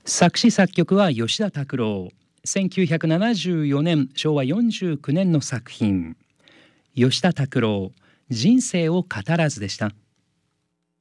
作詞作曲は吉田拓郎。1974年昭和49年の作品。吉田拓郎、人生を語らずでした。